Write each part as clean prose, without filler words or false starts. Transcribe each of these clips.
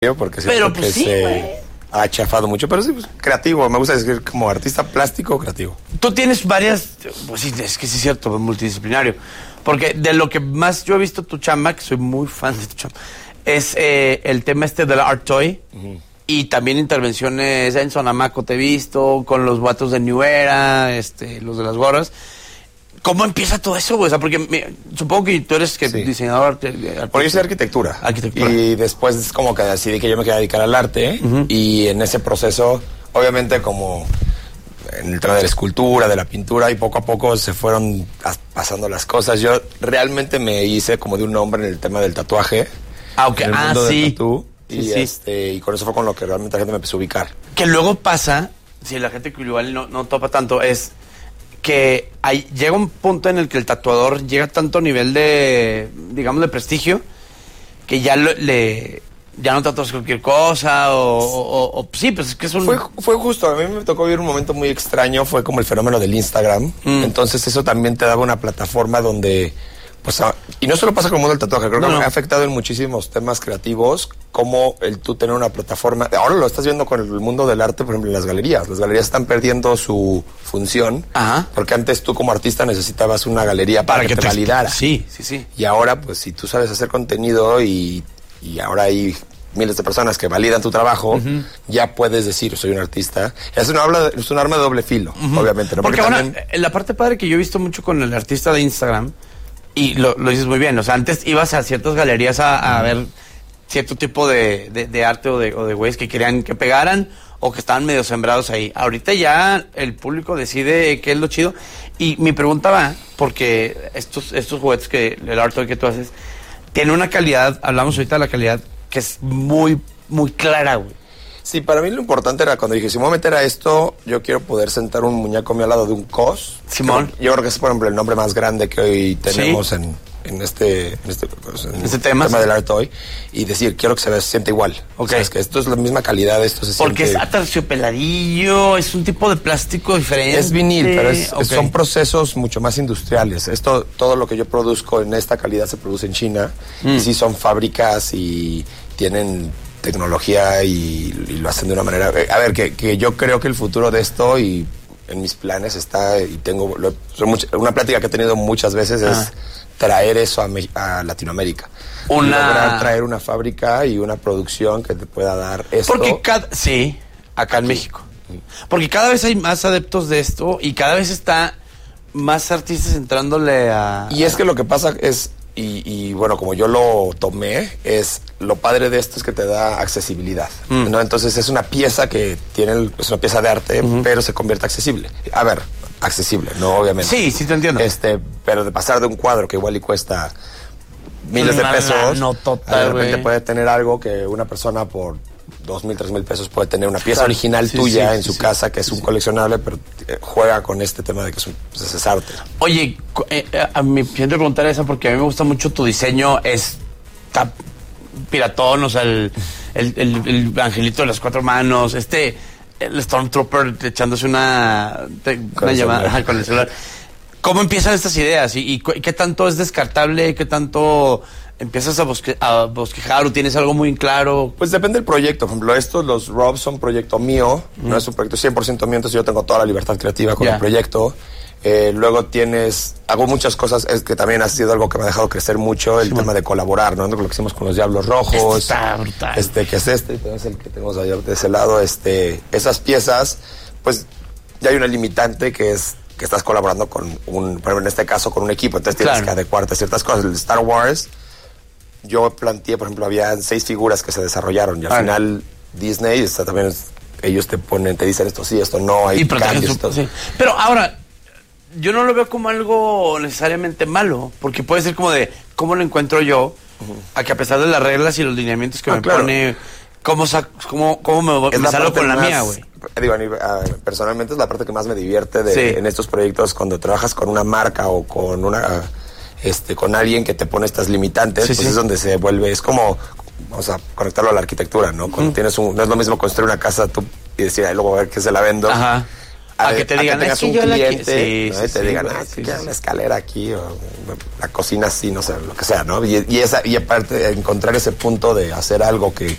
porque siento pues que sí, se ha chafado mucho, pero sí, pues, creativo, me gusta decir como artista plástico creativo. Tú tienes varias, pues sí, es que sí es cierto, multidisciplinario, porque de lo que más yo he visto tu chamba, que soy muy fan de tu chamba, es el tema de la Art Toy, y también intervenciones en Sonamaco te he visto, con los vatos de New Era, los de las gorras. ¿Cómo empieza todo eso, güey? O sea, porque supongo que tú eres diseñador. Porque yo hice arquitectura. Arquitectura. Y después es como que decidí que yo me quería dedicar al arte. Y en ese proceso, obviamente como en el tema de la escultura, de la pintura, y poco a poco se fueron pasando las cosas. Yo realmente me hice como de un nombre en el tema del tatuaje. Ah, ok. En el mundo del tatú. Sí, y con eso fue con lo que realmente la gente me empezó a ubicar. Que luego pasa, si la gente que igual no topa tanto, es que llega un punto en el que el tatuador llega a tanto nivel de, digamos, de prestigio, que ya ya no tatuas cualquier cosa, o sí, pues es que es un... Fue justo, a mí me tocó vivir un momento muy extraño, fue como el fenómeno del Instagram, entonces eso también te daba una plataforma donde, pues, y no solo pasa con el mundo del tatuaje, creo que me ha afectado en muchísimos temas creativos, como el tú tener una plataforma. Ahora lo estás viendo con el mundo del arte, por ejemplo, en las galerías. Las galerías están perdiendo su función, porque antes tú como artista necesitabas una galería para que te validara. Sí. Y ahora, pues, si tú sabes hacer contenido y ahora hay miles de personas que validan tu trabajo, ya puedes decir, soy un artista. Es un arma de doble filo, obviamente, ¿no? Porque ahora, la parte padre que yo he visto mucho con el artista de Instagram, y lo dices muy bien, o sea, antes ibas a ciertas galerías a ver cierto tipo de arte o de güeyes que querían que pegaran o que estaban medio sembrados ahí. Ahorita ya el público decide qué es lo chido. Y mi pregunta va, porque estos juguetes el arte que tú haces, tiene una calidad, hablamos ahorita de la calidad, que es muy, muy clara, güey. Sí, para mí lo importante era cuando dije, si me voy a meter a esto, yo quiero poder sentar un muñeco a mi al lado de un cos. Simón. Yo creo que es, por ejemplo, el nombre más grande que hoy tenemos en este tema del art toy, y decir, quiero que se sienta igual. O sea, es que esto es la misma calidad, esto se porque siente... es aterciopeladillo, es un tipo de plástico diferente. Es vinil, pero son procesos mucho más industriales. Todo lo que yo produzco en esta calidad se produce en China, y sí son fábricas y tienen tecnología y lo hacen de una manera... A ver, que yo creo que el futuro de esto, y en mis planes está, y tengo... una plática que he tenido muchas veces es traer eso a Latinoamérica. Lograr traer una fábrica y una producción que te pueda dar esto. Porque acá en México. Porque cada vez hay más adeptos de esto y cada vez está más artistas entrándole a... Y es que lo que pasa es... Y bueno, como yo lo tomé, lo padre de esto es que te da accesibilidad, ¿no? Entonces es una pieza que es una pieza de arte, pero se convierte accesible. A ver, accesible, ¿no? Obviamente. Sí, te entiendo. Pero de pasar de un cuadro que igual y cuesta miles de pesos, de repente puede tener algo que una persona por 2,000, 3,000 pesos puede tener una pieza original tuya en su casa, que es un coleccionable, pero juega con este tema de que es arte. Oye, a mi siguiente pregunta era esa, porque a mí me gusta mucho tu diseño, está piratón, o sea, el angelito de las 4 manos, el Stormtrooper echándose una llamada con el celular. ¿Cómo empiezan estas ideas? ¿Y qué tanto es descartable? ¿Qué tanto empiezas a bosquejar o tienes algo muy claro? Pues depende del proyecto. Por ejemplo, los Robs son proyecto mío, no es un proyecto 100% mío, entonces yo tengo toda la libertad creativa con el proyecto. Luego hago muchas cosas, es que también ha sido algo que me ha dejado crecer mucho, el tema de colaborar, ¿no? Lo que hicimos con los Diablos Rojos. Está brutal. Que es y tenemos el que tenemos allá de ese lado, esas piezas, pues ya hay una limitante que es que estás colaborando por ejemplo, en este caso con un equipo, entonces tienes que adecuarte a ciertas cosas. El Star Wars, yo planteé, por ejemplo, había 6 figuras que se desarrollaron y al final Disney también ellos te dicen esto sí, esto no, hay cambios. Pero ahora, yo no lo veo como algo necesariamente malo, porque puede ser como de cómo lo encuentro yo, a que a pesar de las reglas y los lineamientos que me pone, cómo me salgo con la mía, güey. Digo, personalmente es la parte que más me divierte en estos proyectos, cuando trabajas con una marca o con con alguien que te pone estas limitantes, es donde se vuelve, es como, vamos a conectarlo a la arquitectura, ¿no? Cuando tienes no es lo mismo construir una casa tú y decir, luego a ver qué se la vendo. A que te digan, tengas un cliente, ¿no? te digan, una escalera aquí, o la cocina así, no sé, lo que sea, ¿no? Y aparte, encontrar ese punto de hacer algo que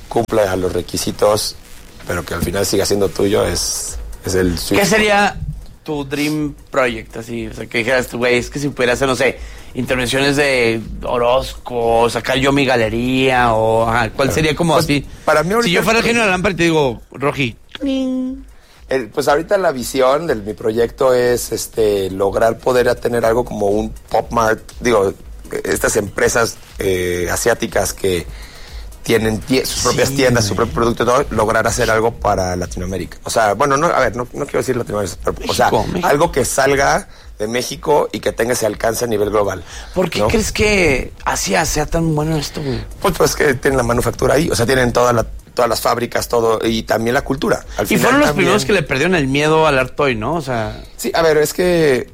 cumple a los requisitos, pero que al final siga siendo tuyo, es el ¿Qué sería tu dream project? Así, o sea, que dijeras, güey, es que si pudiera hacer, no sé, intervenciones de Orozco, sacar yo mi galería, o ¿cuál sería como pues, así? Para mí ahorita, si yo fuera el genio de la lámpara y te digo, Roji. Pues ahorita la visión de mi proyecto es lograr poder tener algo como un Pop Mart, digo, estas empresas asiáticas que tienen sus propias tiendas, su propio producto, todo, lograr hacer algo para Latinoamérica. O sea, bueno, no quiero decir Latinoamérica, pero, México, o sea, México. Algo que salga de México y que tenga ese alcance a nivel global. ¿Por qué crees que Asia sea tan bueno esto, güey? Pues que tienen la manufactura ahí, o sea, tienen todas las fábricas, todo, y también la cultura. Y fueron los primeros que le perdieron el miedo al art toy, ¿no? O sea... Sí, a ver, es que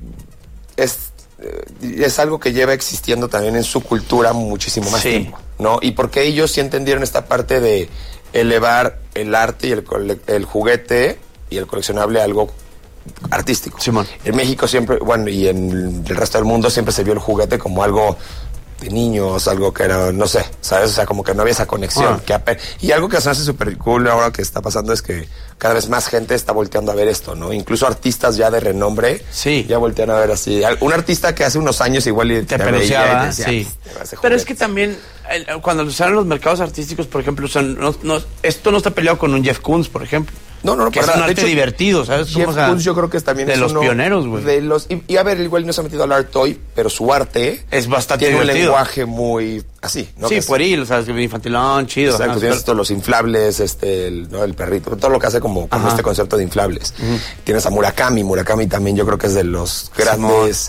es algo que lleva existiendo también en su cultura muchísimo más tiempo, ¿no? Y porque ellos sí entendieron esta parte de elevar el arte y el juguete y el coleccionable a algo artístico. Simón. En México siempre, bueno, y en el resto del mundo siempre se vio el juguete como algo de niños, algo que era, no sé, ¿sabes? O sea, como que no había esa conexión. Y algo que se hace súper cool ahora que está pasando es que cada vez más gente está volteando a ver esto, ¿no? Incluso artistas ya de renombre ya voltean a ver así. Un artista que hace unos años igual te apreciaba, sí. Pero es que también, cuando salen los mercados artísticos, por ejemplo, esto no está peleado con un Jeff Koons, por ejemplo. No, que es un arte divertido, ¿sabes? Jeff Koons yo creo que también de los pioneros, güey. Y a ver, igual no se ha metido al art toy, pero su arte es bastante tiene divertido. Un lenguaje muy así, ¿no? Sí, pueril, o sea, infantilón, chido. Exacto, tienes todos los inflables, el perrito, todo lo que hace como este concepto de inflables. Tienes a Murakami también yo creo que es de los grandes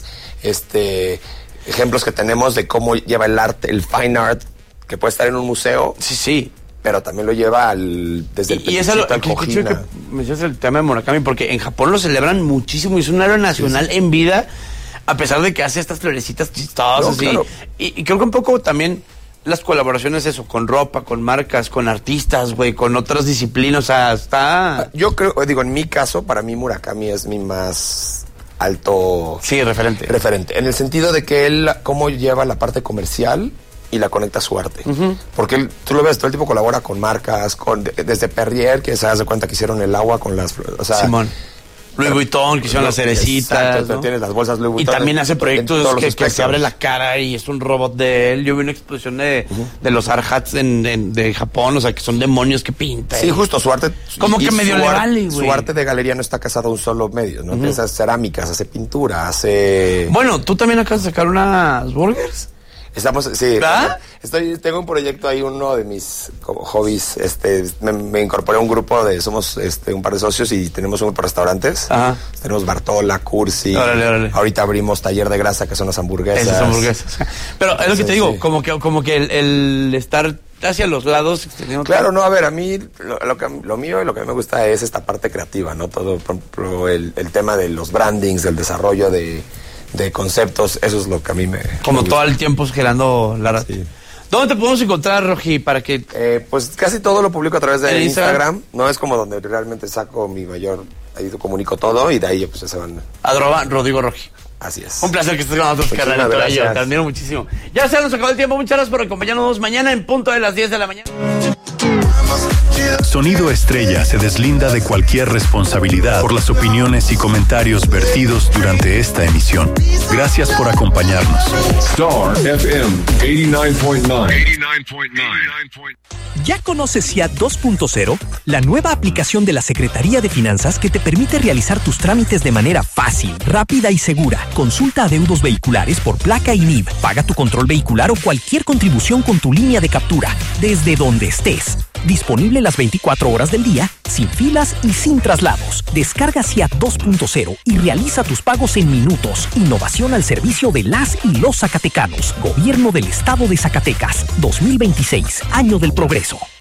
ejemplos que tenemos de cómo lleva el arte, el fine art, que puede estar en un museo. Sí. Pero también lo lleva desde el y eso es lo que mencionas el tema de Murakami, porque en Japón lo celebran muchísimo y es un héroe nacional en vida, a pesar de que hace estas florecitas chistosas. Claro. Y creo que un poco también las colaboraciones, con ropa, con marcas, con artistas, güey, con otras disciplinas, o sea, está... Yo creo, en mi caso, para mí Murakami es mi más alto... Sí, referente. En el sentido de que él, cómo lleva la parte comercial y la conecta a su arte. Porque tú lo ves, todo el tiempo colabora con marcas, desde Perrier, que se hace cuenta que hicieron el agua con las... O sea, Simón. Louis Vuitton, que hicieron las cerecitas. Exacto, ¿no? Tienes las bolsas Louis Vuitton. Y también hace proyectos que se abre la cara y es un robot de él. Yo vi una exposición de los Arhats de Japón, o sea, que son demonios que pintan. Sí, justo, su arte... Como que medio le vale, güey. Su arte de galería no está casado a un solo medio, ¿no? Hace cerámicas, hace pintura, hace... Bueno, ¿tú también acabas de sacar unas burgers? Tengo un proyecto ahí, uno de mis hobbies, me incorporé a un grupo somos un par de socios y tenemos un grupo de restaurantes. Ajá. Tenemos Bartola, Cursi. Órale. Ahorita abrimos Taller de Grasa, que son las hamburguesas. Esas hamburguesas. Pero es lo que te digo, como que el estar hacia los lados. Claro, no, a ver, a mí lo mío y lo que a mí me gusta es esta parte creativa, ¿no? Todo, por ejemplo, el tema de los brandings, del desarrollo de conceptos, eso es lo que a mí me... Como me todo el tiempo generando la... Sí. ¿Dónde te podemos encontrar, Roji, para que...? Pues casi todo lo publico a través de Instagram. No es como donde realmente saco mi mayor... Ahí comunico todo y de ahí pues se van... Rodrigo Roji. Así es. Un placer que estés con nosotros, carnal. Te admiro muchísimo. Ya se nos acabó el tiempo. Muchas gracias por acompañarnos mañana en punto de las 10 de la mañana. Sonido Estrella se deslinda de cualquier responsabilidad por las opiniones y comentarios vertidos durante esta emisión. Gracias por acompañarnos. Star FM 89.9. ¿Ya conoces SIAT 2.0? La nueva aplicación de la Secretaría de Finanzas que te permite realizar tus trámites de manera fácil, rápida y segura. Consulta adeudos vehiculares por placa y NIV. Paga tu control vehicular o cualquier contribución con tu línea de captura, desde donde estés. Disponible las 24 horas del día, sin filas y sin traslados. Descarga SIAT 2.0 y realiza tus pagos en minutos. Innovación al servicio de las y los zacatecanos. Gobierno del Estado de Zacatecas. 2026, Año del Progreso.